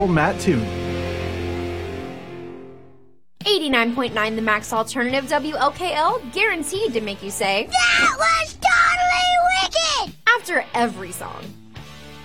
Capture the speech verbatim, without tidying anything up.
Matt Toon. eighty-nine point nine The Max Alternative W L K L, guaranteed to make you say, "That was totally wicked!" after every song.